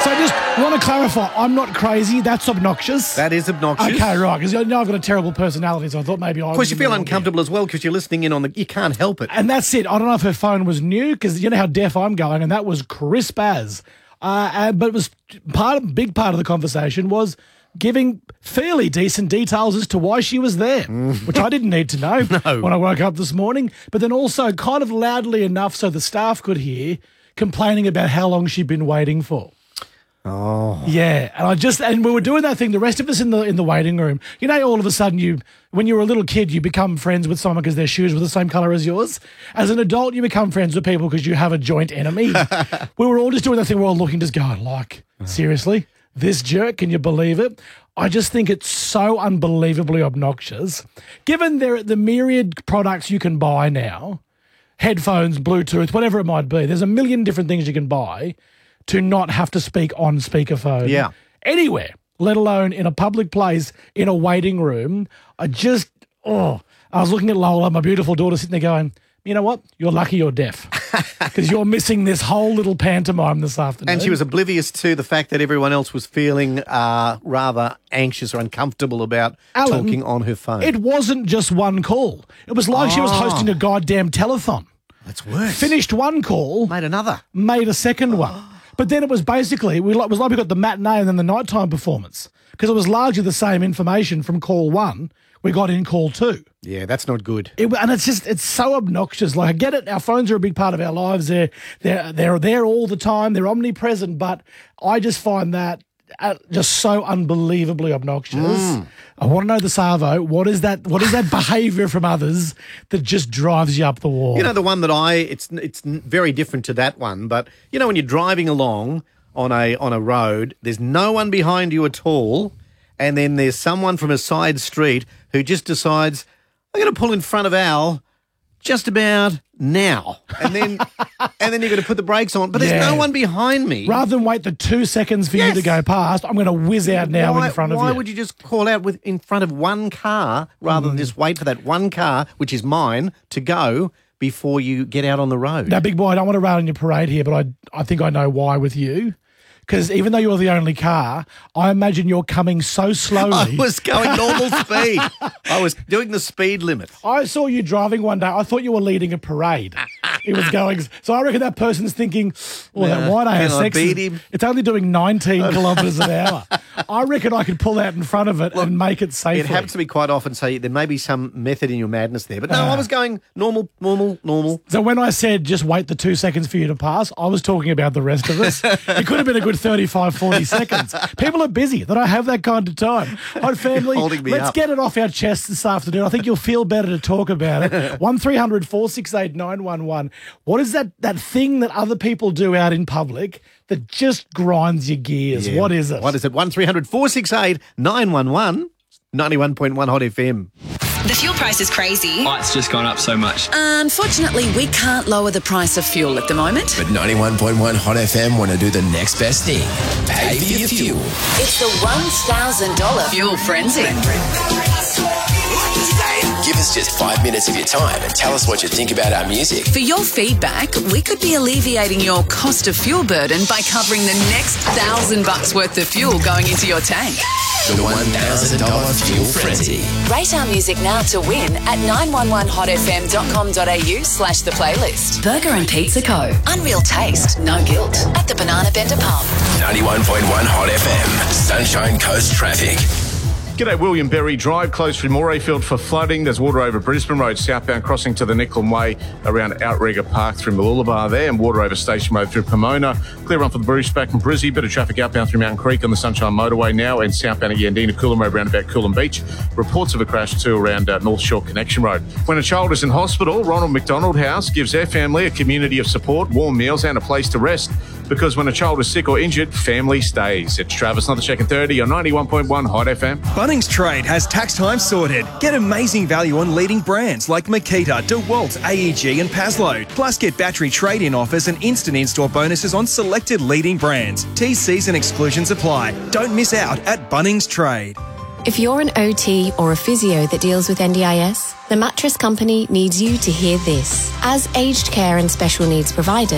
So I just want to clarify, I'm not crazy. That's obnoxious. That is obnoxious. Okay, right, because I know I've got a terrible personality, so I thought maybe I was... Of course, you feel uncomfortable as well because you're listening in on the... You can't help it. And that's it. I don't know if her phone was new, because you know how deaf I'm going, and that was crisp as. But it was big part of the conversation was giving fairly decent details as to why she was there, which I didn't need to know when I woke up this morning. But then also kind of loudly enough so the staff could hear, complaining about how long she'd been waiting for. Oh. Yeah, and we were doing that thing, the rest of us in the waiting room. You know, all of a sudden when you were a little kid, you become friends with someone because their shoes were the same colour as yours. As an adult, you become friends with people because you have a joint enemy. We were all just doing that thing, we're all looking, just going like, seriously? This jerk, can you believe it? I just think it's so unbelievably obnoxious. Given the myriad products you can buy now, headphones, Bluetooth, whatever it might be, there's a million different things you can buy to not have to speak on speakerphone anywhere, let alone in a public place, in a waiting room. I was looking at Lola, my beautiful daughter, sitting there going, you know what? You're lucky you're deaf because you're missing this whole little pantomime this afternoon. And she was oblivious to the fact that everyone else was feeling rather anxious or uncomfortable about talking on her phone. It wasn't just one call. It was like she was hosting a goddamn telethon. That's worse. Finished one call. Made another. Made a second one. But then it was basically, it was like we got the matinee and then the nighttime performance because it was largely the same information from call one we got in call two. Yeah, that's not good. And it's so obnoxious. Like, I get it. Our phones are a big part of our lives. They're there all the time. They're omnipresent. But I just find that just so unbelievably obnoxious. I want to know the Savo. What is that behaviour from others that just drives you up the wall? You know, the one that it's very different to that one, but you know when you're driving along on a road, there's no one behind you at all, and then there's someone from a side street who just decides, I'm going to pull in front of Al just about now. And then you're going to put the brakes on, but there's no one behind me. Rather than wait the 2 seconds for you to go past, I'm going to whiz out now in front of you. Why would you just call out in front of one car rather than just wait for that one car, which is mine, to go before you get out on the road? Now, big boy, I don't want to rail on your parade here, but I think I know why with you. Because even though you're the only car, I imagine you're coming so slowly. I was going normal speed. I was doing the speed limit. I saw you driving one day. I thought you were leading a parade. He was going. So I reckon that person's thinking, that white ASX, it's only doing 19 kilometres an hour. I reckon I could pull out in front of it and make it safely. It happens to be quite often, so there may be some method in your madness there. But no, I was going normal. So when I said just wait the 2 seconds for you to pass, I was talking about the rest of us. It could have been a good 35, 40 seconds. People are busy. They don't have that kind of time. Right, family, let's get it off our chest this afternoon. I think you'll feel better to talk about it. 1300 468 911. What is that thing that other people do out in public that just grinds your gears? Yeah. What is it? 1300 468 911. 91.1 Hot FM. The fuel price is crazy. Oh, it's just gone up so much. Unfortunately, we can't lower the price of fuel at the moment. But 91.1 Hot FM want to do the next best thing. Pay for your fuel. It's the $1,000 fuel frenzy. Give us just 5 minutes of your time and tell us what you think about our music. For your feedback, we could be alleviating your cost of fuel burden by covering the next $1,000 worth of fuel going into your tank. The $1,000 Fuel Frenzy. Rate our music now to win at 911hotfm.com.au/the playlist. Burger and Pizza Co. Unreal taste, no guilt. At the Banana Bender Pub. 91.1 Hot FM. Sunshine Coast traffic. G'day, William Berry Drive, closed from Morayfield for flooding. There's water over Brisbane Road, southbound crossing to the Nicklin Way around Outrigger Park through Mooloolaba there, and water over Station Road through Pomona. Clear run for the Bruce back from Brizzy. Bit of traffic outbound through Mountain Creek on the Sunshine Motorway now, and southbound at Yandina Coolum Road round about Coolum Beach. Reports of a crash too around North Shore Connection Road. When a child is in hospital, Ronald McDonald House gives their family a community of support, warm meals and a place to rest. Because when a child is sick or injured, family stays. It's Travis Nothercheck and 30 on 91.1 Hot FM. Bunnings Trade has tax time sorted. Get amazing value on leading brands like Makita, DeWalt, AEG and Paslow. Plus get battery trade-in offers and instant in-store bonuses on selected leading brands. TCs and exclusions apply. Don't miss out at Bunnings Trade. If you're an OT or a physio that deals with NDIS, the Mattress Company needs you to hear this. As aged care and special needs providers,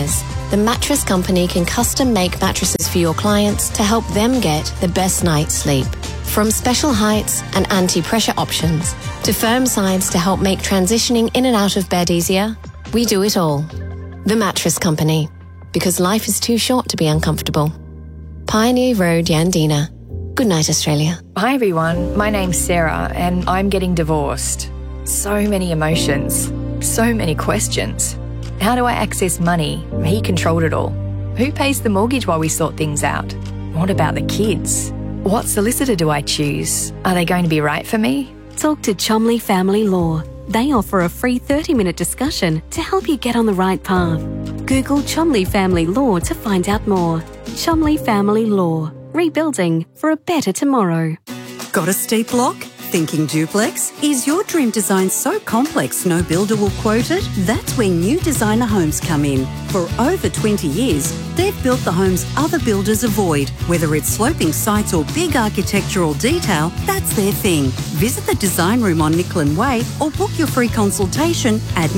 The Mattress Company can custom make mattresses for your clients to help them get the best night's sleep. From special heights and anti-pressure options to firm sides to help make transitioning in and out of bed easier, we do it all. The Mattress Company, because life is too short to be uncomfortable. Pioneer Road, Yandina. Good night, Australia. Hi everyone, my name's Sarah and I'm getting divorced. So many emotions, so many questions. How do I access money? He controlled it all. Who pays the mortgage while we sort things out? What about the kids? What solicitor do I choose? Are they going to be right for me? Talk to Chomley Family Law. They offer a free 30-minute discussion to help you get on the right path. Google Chomley Family Law to find out more. Chomley Family Law. Rebuilding for a better tomorrow. Got a steep block? Thinking duplex? Is your dream design so complex no builder will quote it? That's where New Designer Homes come in. For over 20 years, they've built the homes other builders avoid. Whether it's sloping sites or big architectural detail, that's their thing. Visit the design room on Nicklin Way or book your free consultation at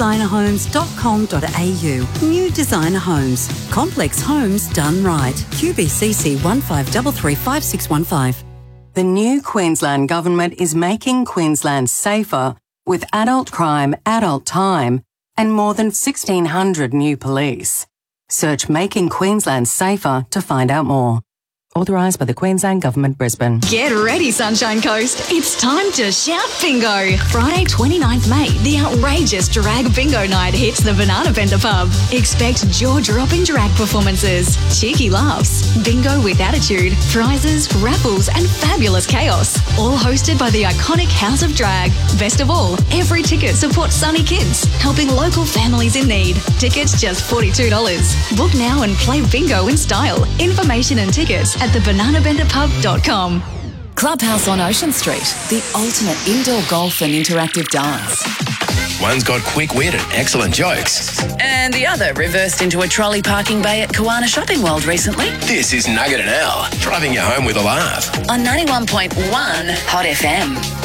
newdesignerhomes.com.au. New Designer Homes. Complex homes done right. QBCC 15335615. The new Queensland Government is making Queensland safer with adult crime, adult time, and more than 1,600 new police. Search Making Queensland Safer to find out more. Authorised by the Queensland Government, Brisbane. Get ready, Sunshine Coast. It's time to shout bingo. Friday, 29th May, the outrageous drag bingo night hits the Banana Bender pub. Expect jaw-dropping drag performances, cheeky laughs, bingo with attitude, prizes, raffles and fabulous chaos. All hosted by the iconic House of Drag. Best of all, every ticket supports Sunny Kids, helping local families in need. Tickets just $42. Book now and play bingo in style. Information and tickets at thebananabenderpub.com. Clubhouse on Ocean Street, the ultimate indoor golf and interactive dance. One's got quick wit and excellent jokes. And the other reversed into a trolley parking bay at Kiwana Shopping World recently. This is Nugget and Al, driving you home with a laugh. On 91.1 Hot FM.